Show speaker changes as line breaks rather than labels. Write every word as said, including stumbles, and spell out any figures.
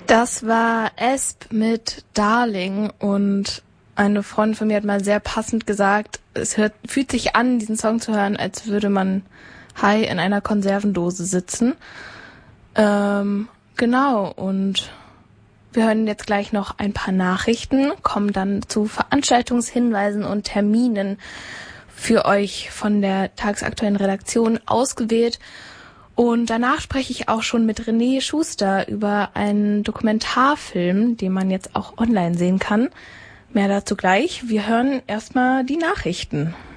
Das war Esp mit Darling und eine Freundin von mir hat mal sehr passend gesagt, es hört, fühlt sich an, diesen Song zu hören, als würde man high in einer Konservendose sitzen. Ähm, genau, und wir hören jetzt gleich noch ein paar Nachrichten, kommen dann zu Veranstaltungshinweisen und Terminen für euch von der tagsaktuellen Redaktion ausgewählt. Und danach spreche ich auch schon mit René Schuster über einen Dokumentarfilm, den man jetzt auch online sehen kann. Mehr dazu gleich. Wir hören erstmal die Nachrichten.